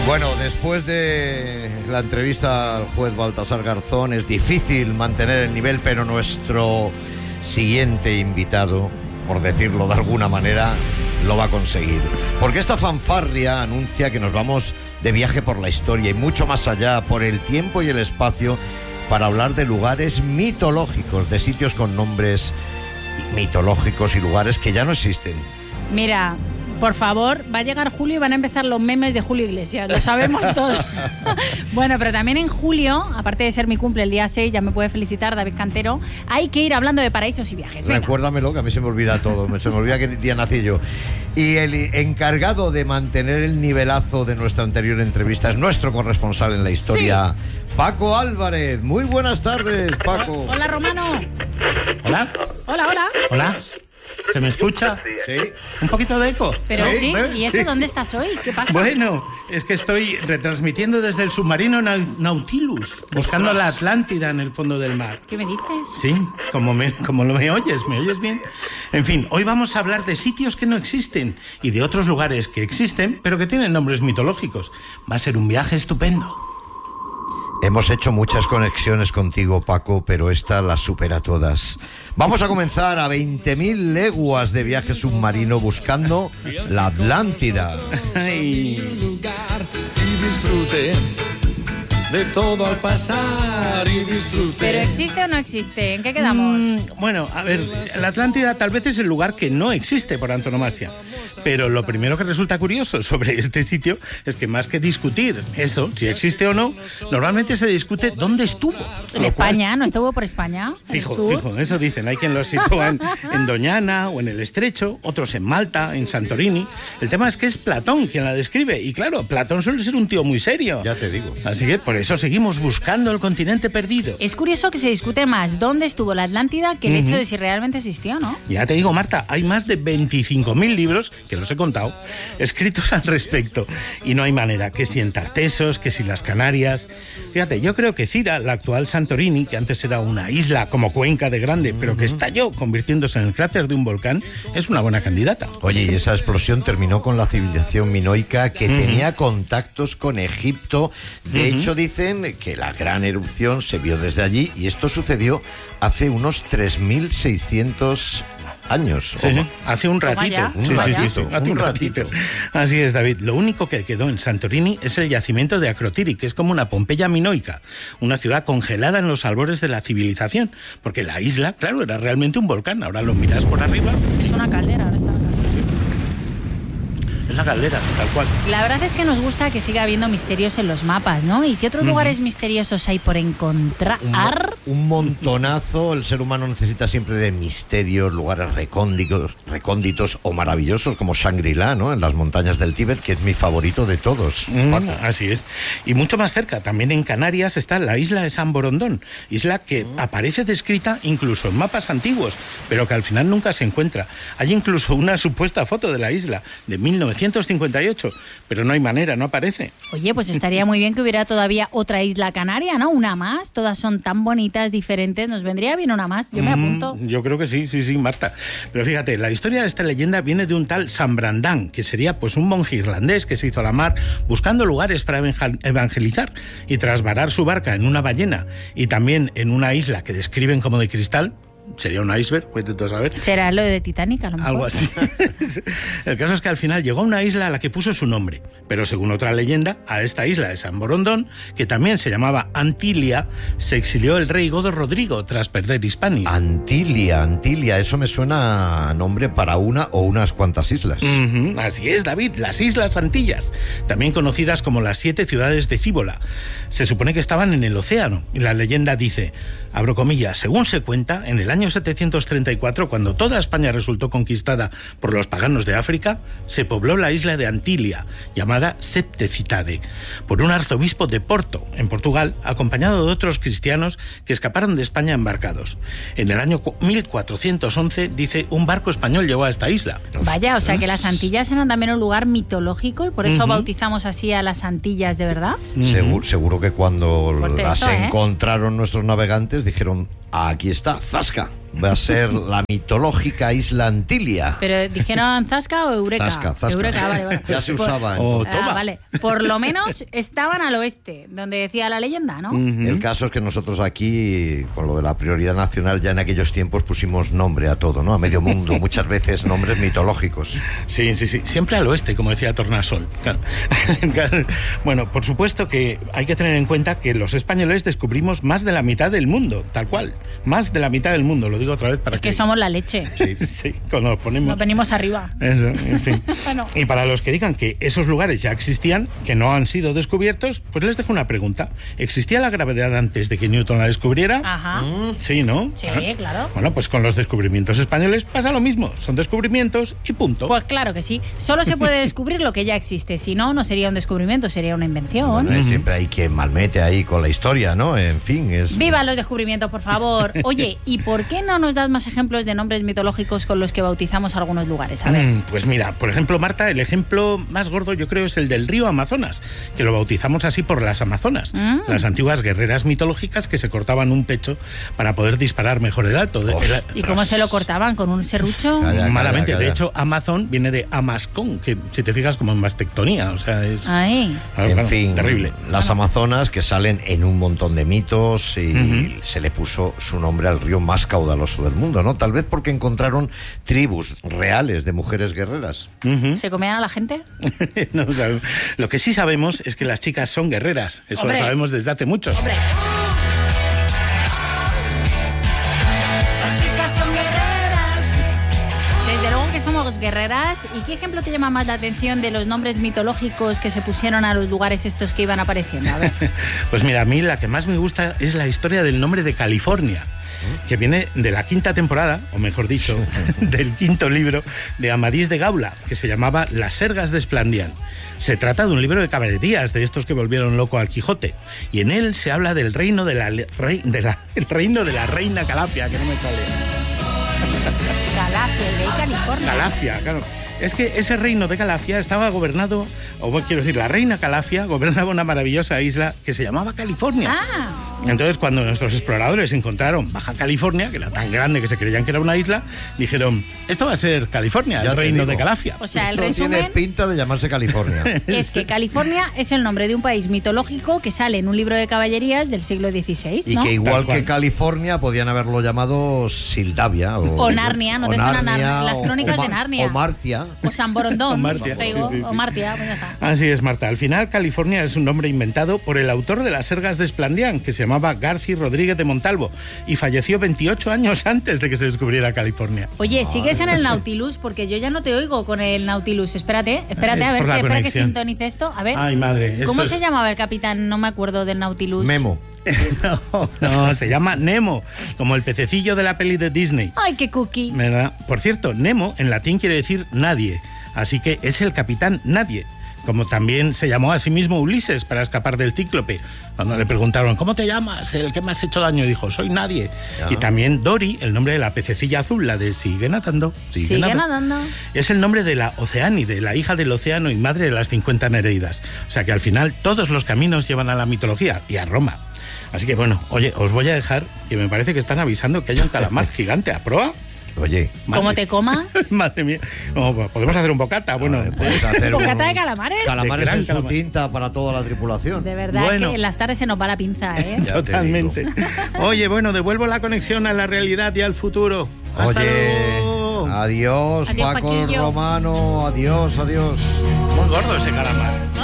Bueno, después de la entrevista al juez Baltasar Garzón es difícil mantener el nivel, pero nuestro siguiente invitado, por decirlo de alguna manera, lo va a conseguir. Porque esta fanfarria anuncia que nos vamos de viaje por la historia y mucho más allá, por el tiempo y el espacio, para hablar de lugares mitológicos, de sitios con nombres mitológicos y lugares que ya no existen. Mira, por favor, va a llegar julio y van a empezar los memes de Julio Iglesias, lo sabemos todo. Bueno, pero también en julio, aparte de ser mi cumple el día 6, ya me puede felicitar David Cantero, hay que ir hablando de paraísos y viajes. Venga. Recuérdamelo, que a mí se me olvida todo, se me olvida qué día nací yo. Y el encargado de mantener el nivelazo de nuestra anterior entrevista es nuestro corresponsal en la historia, sí. Paco Álvarez. Muy buenas tardes, Paco. Hola, Romano. Hola. Hola, hola. Hola. ¿Se me escucha? Sí. ¿Un poquito de eco? Pero sí, ¿y eso dónde estás hoy? ¿Qué pasa? Bueno, es que estoy retransmitiendo desde el submarino Nautilus, buscando la Atlántida en el fondo del mar. ¿Qué me dices? Sí, como lo me oyes bien. En fin, hoy vamos a hablar de sitios que no existen y de otros lugares que existen, pero que tienen nombres mitológicos. Va a ser un viaje estupendo. Hemos hecho muchas conexiones contigo, Paco, pero esta las supera todas. Vamos a comenzar a 20.000 leguas de viaje submarino buscando la Atlántida. Ay. De todo al pasar y disfrute. ¿Pero existe o no existe? ¿En qué quedamos? Bueno, a ver, la Atlántida tal vez es el lugar que no existe por antonomasia. Pero lo primero que resulta curioso sobre este sitio es que más que discutir eso, si existe o no, normalmente se discute dónde estuvo. En España, ¿no estuvo por España? Fijo, eso dicen. Hay quien lo sitúan en Doñana o en el Estrecho, otros en Malta, en Santorini. El tema es que es Platón quien la describe. Y claro, Platón suele ser un tío muy serio. Ya te digo. Así que por eso seguimos buscando el continente perdido. Es curioso que se discute más dónde estuvo la Atlántida que el hecho de si realmente existió, ¿no? Ya te digo, Marta, hay más de 25.000 libros, que los he contado, escritos al respecto. Y no hay manera, que si en Tartesos, que si las Canarias. Fíjate, yo creo que Cira, la actual Santorini, que antes era una isla como Cuenca de grande, pero que estalló convirtiéndose en el cráter de un volcán, es una buena candidata. Oye, y esa explosión terminó con la civilización minoica que tenía contactos con Egipto. De hecho, dicen que la gran erupción se vio desde allí y esto sucedió hace unos 3.600 años. Sí, hace un ratito. Hace un ratito. Así es, David. Lo único que quedó en Santorini es el yacimiento de Akrotiri, que es como una Pompeya minoica, una ciudad congelada en los albores de la civilización, porque la isla, claro, era realmente un volcán. Ahora lo miras por arriba. Es una caldera, ahora está la caldera. Es la caldera, tal cual. La verdad es que nos gusta que siga habiendo misterios en los mapas, ¿no? ¿Y qué otros lugares misteriosos hay por encontrar? Un montonazo. El ser humano necesita siempre de misterios, lugares recónditos o maravillosos como Shangri-La, ¿no? En las montañas del Tíbet, que es mi favorito de todos. Así es. Y mucho más cerca, también en Canarias, está la isla de San Borondón, isla que aparece descrita incluso en mapas antiguos, pero que al final nunca se encuentra. Hay incluso una supuesta foto de la isla de 1958, pero no hay manera, no aparece. Oye, pues estaría muy bien que hubiera todavía otra isla canaria, ¿no? Una más, todas son tan bonitas, diferentes, nos vendría bien una más, yo me apunto. Yo creo que sí, Marta. Pero fíjate, la historia de esta leyenda viene de un tal San Brandán, que sería pues un monje irlandés que se hizo a la mar buscando lugares para evangelizar, y tras varar su barca en una ballena y también en una isla que describen como de cristal, sería un iceberg, puede todo saber. Será lo de Titanic, a lo mejor. Algo así. El caso es que al final llegó a una isla a la que puso su nombre, pero según otra leyenda, a esta isla de San Borondón, que también se llamaba Antilia, se exilió el rey Godo Rodrigo tras perder Hispania. Antilia, eso me suena a nombre para una o unas cuantas islas. Así es, David, las Islas Antillas, también conocidas como las 7 ciudades de Cíbola. Se supone que estaban en el océano, y la leyenda dice, abro comillas, según se cuenta, en el año 734, cuando toda España resultó conquistada por los paganos de África, se pobló la isla de Antilia, llamada Septecitade, por un arzobispo de Porto, en Portugal, acompañado de otros cristianos que escaparon de España embarcados. En el año 1411, dice, un barco español llegó a esta isla. Vaya, o sea que las Antillas eran también un lugar mitológico y por eso bautizamos así a las Antillas, ¿de verdad? Seguro que cuando Fuerte las esto, encontraron nuestros navegantes dijeron, aquí está, zasca. va a ser la mitológica isla Antilia. Pero dijeron Zasca o Eureka. Zasca. Eureka, vale. Ya se usaba. Vale. Por lo menos estaban al oeste, donde decía la leyenda, ¿no? El caso es que nosotros aquí, con lo de la prioridad nacional, ya en aquellos tiempos pusimos nombre a todo, ¿no? A medio mundo, muchas veces nombres mitológicos. Sí. Siempre al oeste, como decía Tornasol. Claro. Bueno, por supuesto que hay que tener en cuenta que los españoles descubrimos más de la mitad del mundo, tal cual. Más de la mitad del mundo, lo digo otra vez para que somos la leche. Sí, cuando nos ponemos... Nos venimos arriba. Eso, en fin. Bueno. Y para los que digan que esos lugares ya existían, que no han sido descubiertos, pues les dejo una pregunta. ¿Existía la gravedad antes de que Newton la descubriera? Ajá. Sí, ¿no? Sí, claro. Bueno, pues con los descubrimientos españoles pasa lo mismo. Son descubrimientos y punto. Pues claro que sí. Solo se puede descubrir lo que ya existe. Si no, no sería un descubrimiento, sería una invención. Bueno, siempre hay quien malmete ahí con la historia, ¿no? En fin, es... ¡Viva los descubrimientos, por favor! Oye, ¿y por qué no nos das más ejemplos de nombres mitológicos con los que bautizamos algunos lugares? A ver. Pues mira, por ejemplo, Marta, el ejemplo más gordo yo creo es el del río Amazonas, que lo bautizamos así por las Amazonas, las antiguas guerreras mitológicas que se cortaban un pecho para poder disparar mejor el alto. ¿Y cómo se lo cortaban? ¿Con un serrucho? Malamente. Calla. De hecho, Amazon viene de Amascón, que si te fijas como en mastectonía, o sea, es... Ay. En fin, terrible. Las Amazonas, que salen en un montón de mitos, y se le puso su nombre al río más caudaloso del mundo, ¿no? Tal vez porque encontraron tribus reales de mujeres guerreras. ¿Se comían a la gente? No, o sea, lo que sí sabemos es que las chicas son guerreras. Eso ¡Hombre! lo sabemos desde hace mucho. ¡Hombre! Desde luego que somos guerreras. ¿Y qué ejemplo te llama más la atención de los nombres mitológicos que se pusieron a los lugares estos que iban apareciendo? A ver. Pues mira, a mí la que más me gusta es la historia del nombre de California, que viene de la quinta temporada, o mejor dicho, del quinto libro de Amadís de Gaula, que se llamaba Las Sergas de Esplandián. Se trata de un libro de caballerías, de estos que volvieron loco al Quijote, y en él se habla del reino de la reina Calafia, que no me sale. Calafia, de California. Calafia, claro. Es que ese reino de Calafia estaba gobernado, o quiero decir, la reina Calafia gobernaba una maravillosa isla que se llamaba California. Entonces, cuando nuestros exploradores encontraron Baja California, que era tan grande que se creían que era una isla, dijeron, esto va a ser California, Ya el te reino digo. de Calafia. O sea, el Esto tiene resumen pinta de llamarse California. es que California es el nombre de un país mitológico que sale en un libro de caballerías del siglo XVI, Y ¿no? que igual Tal cual. que California podían haberlo llamado Sildavia O Narnia, ¿no te suenan Narnia, las crónicas de Narnia? O Martia. O San Borondón, O Martia, te digo, sí, sí, sí. o Martia, pues ya está. Así es, Marta. Al final, California es un nombre inventado por el autor de Las Sergas de Esplandián, que se llamaba Garci Rodríguez de Montalvo, y falleció 28 años antes de que se descubriera California. Oye, ¿sigues en el Nautilus? Porque yo ya no te oigo con el Nautilus. Espérate, Es a ver por la si espera que conexión. sintonice esto. A ver. Ay, madre. ¿Cómo esto se llamaba el capitán? No me acuerdo del Nautilus. Memo. No, se llama Nemo, como el pececillo de la peli de Disney. Ay, qué cookie. ¿Verdad? Por cierto, Nemo en latín quiere decir nadie, así que es el capitán Nadie, como también se llamó a sí mismo Ulises para escapar del cíclope. Cuando le preguntaron, ¿cómo te llamas? El que me has hecho daño, dijo, soy Nadie. Ya. Y también Dory, el nombre de la pececilla azul, la de sigue nadando, Sigue nadando. es el nombre de la Oceánide, la hija del océano y madre de las 50 Nereidas. O sea que al final todos los caminos llevan a la mitología y a Roma. Así que bueno, oye, os voy a dejar, que me parece que están avisando que hay un calamar gigante a proa. Oye, ¿Cómo te coma? Madre mía. No, podemos hacer un bocata. Bueno, puedes hacer ¿Bocata de calamares? calamares De gran en su calamar. tinta para toda la tripulación. De verdad Bueno. que en las tardes se nos va la pinza, ¿eh? Ya te totalmente. Oye, bueno, devuelvo la conexión a la realidad y al futuro. Hasta Oye, luego. adiós, Adiós, Paco el Paquillo. Romano, adiós, adiós. Muy gordo ese calamar.